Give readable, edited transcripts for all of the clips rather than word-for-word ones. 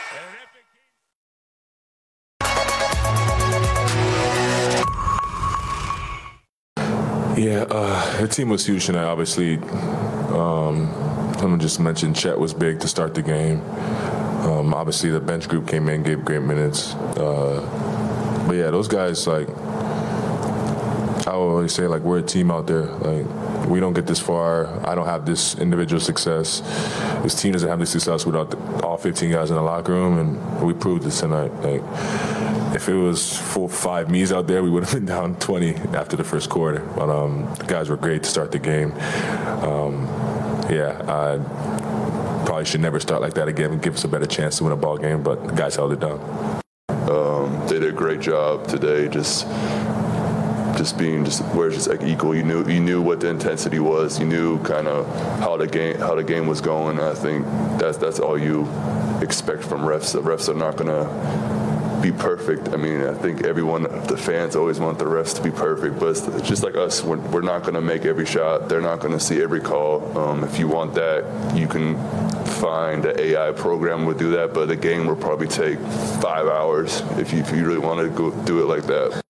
Yeah, the team was huge tonight, obviously. Someone just mentioned Chet was big to start the game. Obviously, the bench group came in, gave great minutes. But yeah, those guys, like, I always say, like, we're a team out there. Like, we don't get this far. I don't have this individual success. This team doesn't have this success without all 15 guys in the locker room, and we proved this tonight. Like, if it was 5 me's out there, we would have been down 20 after the first quarter. But the guys were great to start the game. I probably should never start like that again and give us a better chance to win a ball game, but the guys held it down. They did a great job today, just being like equal. You knew what the intensity was. You knew kind of how the game was going. I think that's all you expect from refs. The refs are not gonna be perfect. I mean, I think the fans always want the refs to be perfect, but it's just like us, we're not going to make every shot. They're not going to see every call. If you want that, you can find an AI program would do that, but the game will probably take 5 hours if you really want to go do it like that.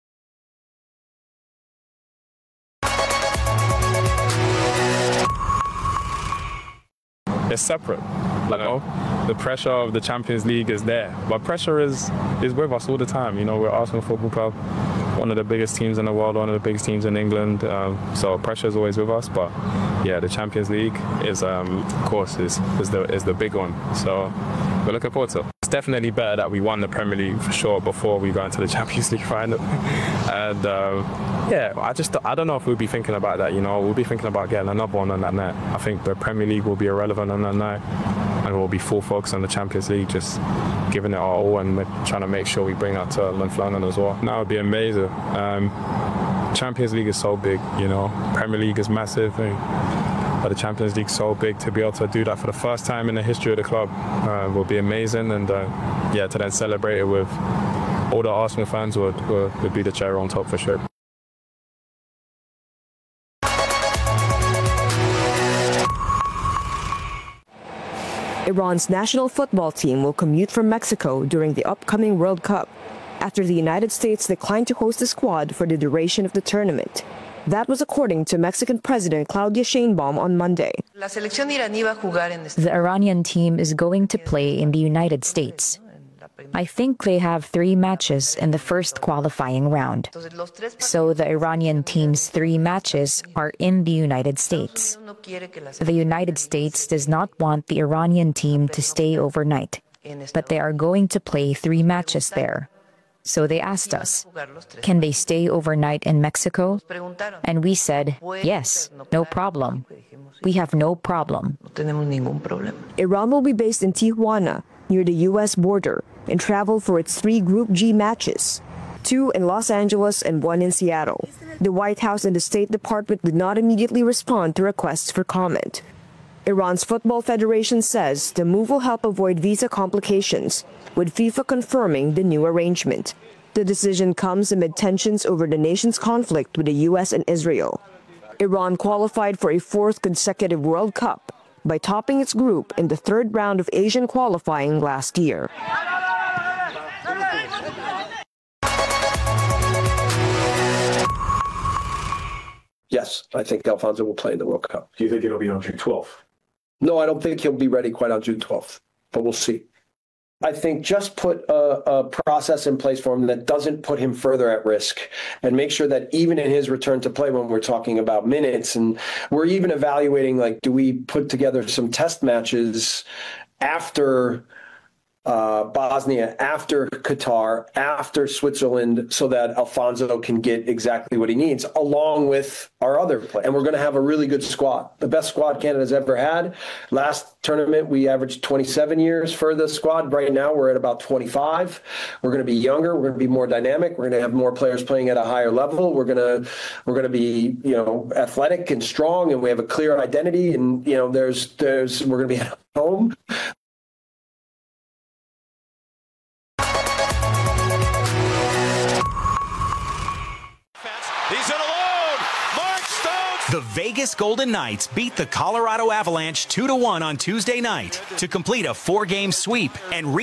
It's separate. The pressure of the Champions League is there, but pressure is with us all the time. You know, we're Arsenal Football Club, one of the biggest teams in the world, one of the biggest teams in England. So pressure is always with us. But yeah, the Champions League is, of course, is the big one. So we're looking forward to it. It's definitely better that we won the Premier League for sure before we go into the Champions League final. And I don't know if we'll be thinking about that. You know, we'll be thinking about getting another one on that night. I think the Premier League will be irrelevant on that night, and we'll be full focus on the Champions League, just giving it our all and trying to make sure we bring that to London as well. That would be amazing. Champions League is so big, you know. Premier League is massive, but the Champions League is so big. To be able to do that for the first time in the history of the club will be amazing. And to then celebrate it with all the Arsenal fans would be the cherry on top for sure. Iran's national football team will commute from Mexico during the upcoming World Cup after the United States declined to host the squad for the duration of the tournament. That was according to Mexican President Claudia Sheinbaum on Monday. The Iranian team is going to play in the United States. I think they have 3 matches in the first qualifying round. So the Iranian team's 3 matches are in the United States. The United States does not want the Iranian team to stay overnight, but they are going to play 3 matches there. So they asked us, can they stay overnight in Mexico? And we said, yes, no problem. We have no problem. Iran will be based in Tijuana, near the U.S. border, and travel for its 3 Group G matches, 2 in Los Angeles and 1 in Seattle. The White House and the State Department did not immediately respond to requests for comment. Iran's Football Federation says the move will help avoid visa complications, with FIFA confirming the new arrangement. The decision comes amid tensions over the nation's conflict with the U.S. and Israel. Iran qualified for a 4th consecutive World Cup by topping its group in the 3rd round of Asian qualifying last year. Yes, I think Alphonso will play in the World Cup. Do you think it'll be on June 12th? No, I don't think he'll be ready quite on June 12th, but we'll see. I think just put a process in place for him that doesn't put him further at risk, and make sure that even in his return to play, when we're talking about minutes, and we're even evaluating, like, do we put together some test matches after Bosnia, after Qatar, after Switzerland, so that Alphonso can get exactly what he needs, along with our other players. And we're going to have a really good squad, the best squad Canada's ever had. Last tournament, we averaged 27 years for the squad. Right now, we're at about 25. We're going to be younger. We're going to be more dynamic. We're going to have more players playing at a higher level. We're going to be, athletic and strong, and we have a clear identity. And we're going to be at home. He's in alone. Mark Stokes. The Vegas Golden Knights beat the Colorado Avalanche 2-1 on Tuesday night to complete a 4-game sweep and